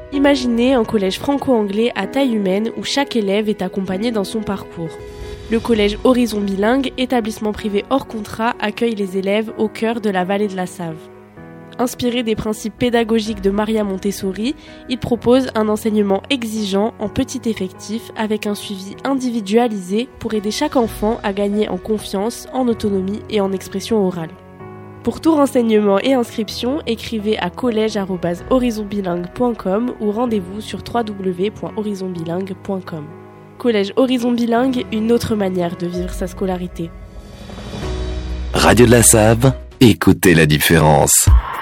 Imaginez un collège franco-anglais à taille humaine où chaque élève est accompagné dans son parcours. Le collège Horizon Bilingue, établissement privé hors contrat, accueille les élèves au cœur de la vallée de la Save. Inspiré des principes pédagogiques de Maria Montessori, il propose un enseignement exigeant en petit effectif avec un suivi individualisé pour aider chaque enfant à gagner en confiance, en autonomie et en expression orale. Pour tout renseignement et inscription, écrivez à collège@horizonbilingue.com ou rendez-vous sur www.horizonbilingue.com. Collège Horizon Bilingue, une autre manière de vivre sa scolarité. Radio de la Save, écoutez la différence.